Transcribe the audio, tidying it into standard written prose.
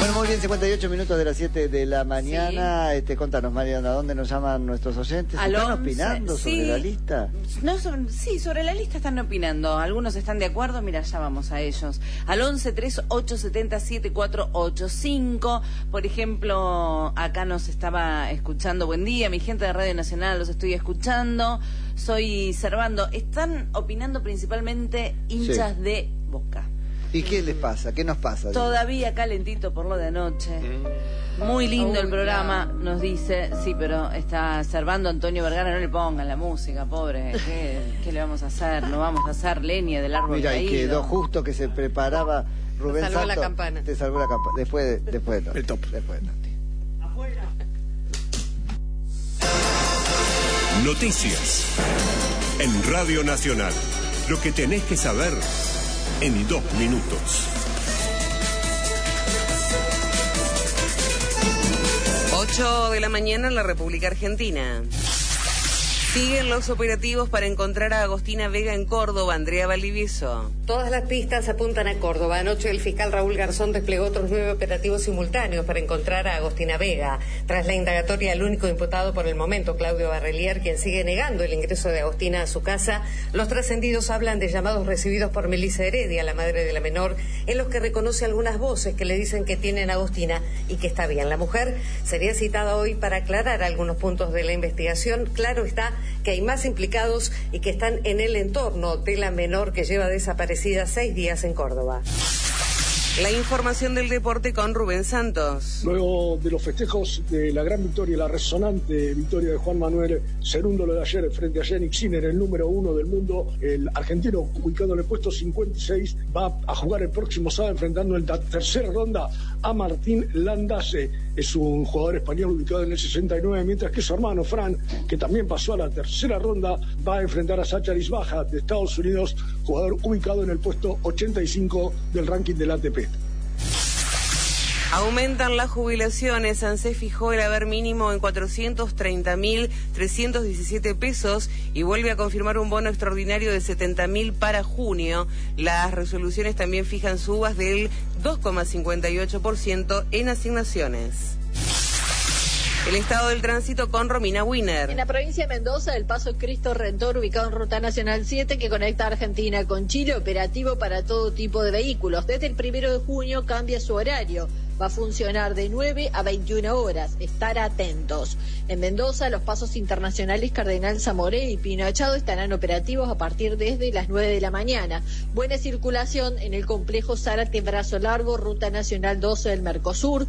Bueno, muy bien, 58 minutos de las 7 de la mañana. Sí. Contanos, Mariana, ¿a dónde nos llaman nuestros oyentes? ¿Están opinando sobre la lista? No, sí, sobre la lista están opinando. Algunos están de acuerdo, mira, ya vamos a ellos. Al 11-3870-7485. Por ejemplo, acá nos estaba escuchando. Buen día, mi gente de Radio Nacional, los estoy escuchando. Soy Servando. Están opinando principalmente hinchas de Boca. ¿Y qué les pasa? ¿Qué nos pasa? Todavía calentito por lo de anoche. Muy lindo el programa, nos dice. Sí, pero está Servando Antonio Vergara, no le pongan la música, pobre. ¿Qué le vamos a hacer? No vamos a hacer leña del árbol caído. Mira, y quedó justo que se preparaba Rubén Santos. La campana. Te salvó la campana. Después de Totti. El top. Después de Totti. Afuera. Noticias. En Radio Nacional. Lo que tenés que saber en 2 minutos. 8 de la mañana en la República Argentina. Siguen los operativos para encontrar a Agostina Vega en Córdoba. Andrea Valdivieso. Todas las pistas apuntan a Córdoba. Anoche el fiscal Raúl Garzón desplegó otros 9 operativos simultáneos para encontrar a Agostina Vega. Tras la indagatoria al único imputado por el momento, Claudio Barrelier, quien sigue negando el ingreso de Agostina a su casa, los trascendidos hablan de llamados recibidos por Melissa Heredia, la madre de la menor, en los que reconoce algunas voces que le dicen que tienen a Agostina y que está bien. La mujer sería citada hoy para aclarar algunos puntos de la investigación. Claro está que hay más implicados y que están en el entorno de la menor que lleva desaparecida 6 días en Córdoba. La información del deporte con Rubén Santos. Luego de los festejos de la gran victoria, la resonante victoria de Juan Manuel Cerúndolo de ayer frente a Yannick Sinner, el número 1 del mundo, el argentino ubicado en el puesto 56, va a jugar el próximo sábado enfrentando en la tercera ronda a Martín Landase. Es un jugador español ubicado en el 69, mientras que su hermano Fran, que también pasó a la tercera ronda, va a enfrentar a Sacharis Baja de Estados Unidos, jugador ubicado en el puesto 85 del ranking del ATP. Aumentan las jubilaciones. ANSES fijó el haber mínimo en 430.317 pesos y vuelve a confirmar un bono extraordinario de 70.000 para junio. Las resoluciones también fijan subas del 2,58% en asignaciones. El estado del tránsito con Romina Wiener. En la provincia de Mendoza, el paso Cristo Redentor, ubicado en Ruta Nacional 7, que conecta a Argentina con Chile, operativo para todo tipo de vehículos. Desde el 1 de junio cambia su horario. Va a funcionar de 9 a 21 horas. Estar atentos. En Mendoza, los pasos internacionales Cardenal Zamoré y Pino Achado estarán operativos a partir desde las 9 de la mañana. Buena circulación en el complejo Zárate Brazo Largo, Ruta Nacional 12 del Mercosur.